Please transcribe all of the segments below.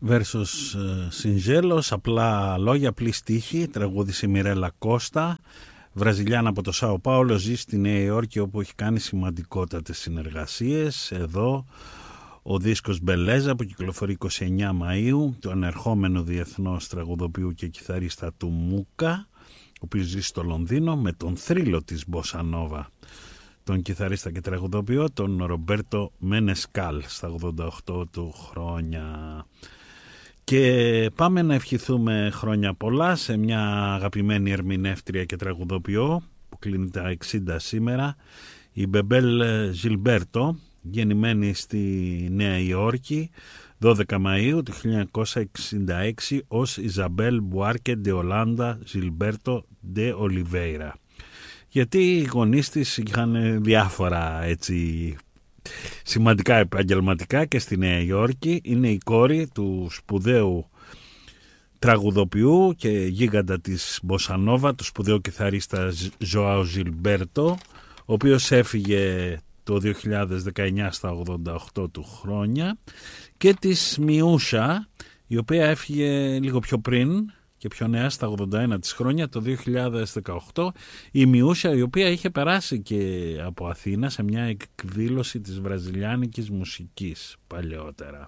Βέρσος Σιντζέλος, απλά λόγια, απλή στίχη, τραγούδισε η Μιρέλα Κώστα, Βραζιλιάνα από το Σάο Πάολο, ζει στη Νέα Υόρκη όπου έχει κάνει σημαντικότατες συνεργασίες. Εδώ ο δίσκος Μπελέζα που κυκλοφορεί 29 Μαΐου, του ανερχόμενου διεθνώς τραγουδοποιού και κιθαρίστα του Μούκα, ο οποίος ζει στο Λονδίνο, με τον θρύλο της Μποσανόβα, τον κιθαρίστα και τραγουδοποιό, τον Ρομπέρτο Μενεσκάλ, στα 88 του χρόνια. Και πάμε να ευχηθούμε χρόνια πολλά σε μια αγαπημένη ερμηνεύτρια και τραγουδοποιό που κλείνει τα 60 σήμερα, η Μπεμπέλ Ζιλμπέρτο, γεννημένη στη Νέα Υόρκη 12 Μαΐου του 1966 ως Ιζαμπέλ Μπουάρκε ντε Ολάντα Ζιλμπέρτο ντε Ολιβέιρα, γιατί οι γονείς της είχαν διάφορα έτσι σημαντικά επαγγελματικά και στη Νέα Υόρκη. Είναι η κόρη του σπουδαίου τραγουδοποιού και γίγαντα της Μποσανόβα, του σπουδαίου κιθαρίστα Ζωάου Ζιλμπέρτο, ο οποίος έφυγε το 2019 στα 88 του χρόνια, και της Μιούσα, η οποία έφυγε λίγο πιο πριν και πιο νέα, στα 81 της χρόνια, το 2018. Η Μιούσα, η οποία είχε περάσει και από Αθήνα σε μια εκδήλωση της βραζιλιάνικης μουσικής παλαιότερα.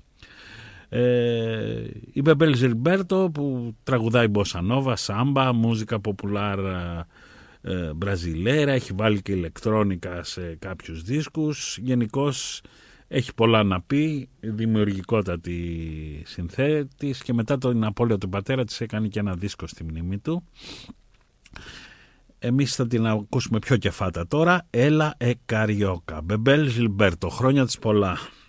Η Μπεμπέλ Ζιλμπέρτο που τραγουδάει μποσανόβα, σάμπα, μούζικα ποπουλάρ μπραζιλέρα, έχει βάλει και ηλεκτρόνικα σε κάποιους δίσκους. Γενικώς έχει πολλά να πει, δημιουργικότατη συνθέτης, και μετά τον απώλεια του πατέρα της έκανε και ένα δίσκο στη μνήμη του. Εμείς θα την ακούσουμε πιο κεφάτα τώρα. Έλα Καριόκα, Μπεμπέλ Ζιλμπέρτο, χρόνια της πολλά.